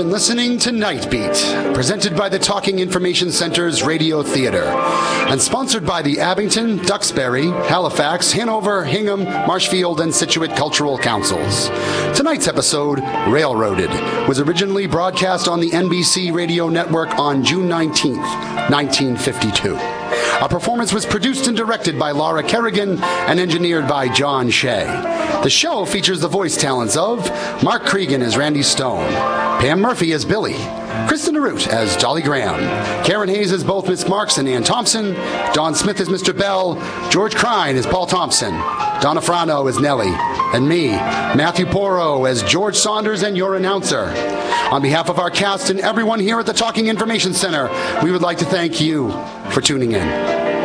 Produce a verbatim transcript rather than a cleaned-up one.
been listening to Night Beat, presented by the Talking Information Center's Radio Theater, and sponsored by the Abington, Duxbury, Halifax, Hanover, Hingham, Marshfield, and Scituate Cultural Councils. Tonight's episode, Railroaded, was originally broadcast on the N B C Radio Network on June nineteenth, nineteen fifty-two. Our performance was produced and directed by Laura Kerrigan and engineered by John Shea. The show features the voice talents of Mark Cregan as Randy Stone, Pam Murphy as Billy, Kristen Arute as Dolly Graham, Karen Hayes as both Miss Marks and Ann Thompson, Don Smith as Mister Bell, George Crine as Paul Thompson, Donna Frano as Nellie, and me, Matthew Porro as George Saunders and your announcer. On behalf of our cast and everyone here at the Talking Information Center, we would like to thank you for tuning in.